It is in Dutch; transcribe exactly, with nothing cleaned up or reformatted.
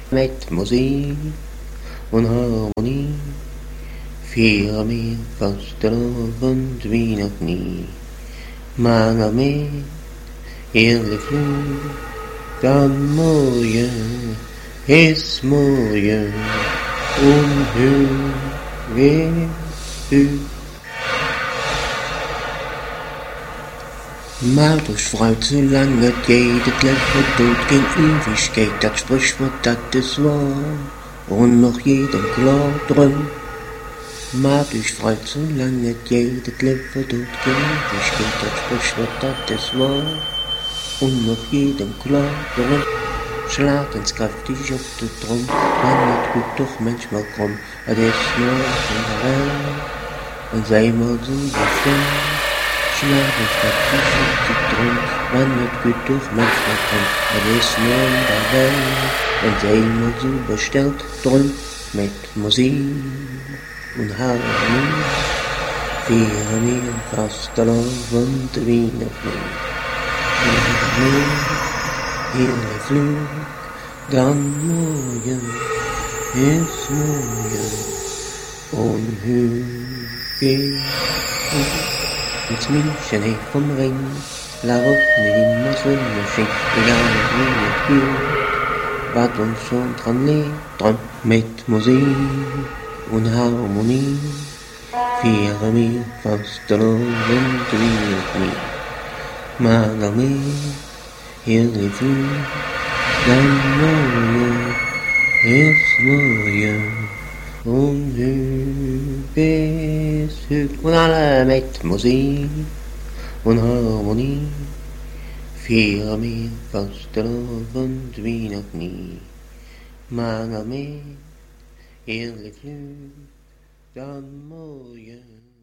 met muziek en harmonie. Vier meer vastelovend wie nog niet. Maar nog meer heerlijk vloed. Dan mooie is mooie. Onheugelijk. Maar dus fruit, zolang het geht, het leven dood geen Ewigkeit, dat Sprichwort, dat ist wahr, und noch jedem klar drum. Maar dus fruit, zolang het geht, het leven dood geen Ewigkeit, dat Sprichwort, dat ist wahr, und noch jedem klar drum. Slaat eens krachtig op de trom, maar het goed toch manchmal krom, het is nooit een geweld, en zij maar zo bevrijd. Slaat eens krachtig op de trom, maar het goed toch manchmal krom, het is nooit een geweld, en zij maar zo besteld, drum met muziek en harmonie. Vier meer vastelovend wie nog niet. Vier meer heerlijk vloed, dan mooie is mooie, onheugelijk. Het München heeft vom Ring, waarop nu immer Sonnenschein, egal wie het geht, wat ons schon dran lebt, dran mit Musik und Harmonie. Vier meer vastelovend wie nog niet, maar nog meer heerlijk vloed, dan mooie is mooie, onheugelijk is het. En alle met muziek en harmonie. Vier meer vastelovend wie nog niet, maar nog meer heerlijk vloed, dan mooie.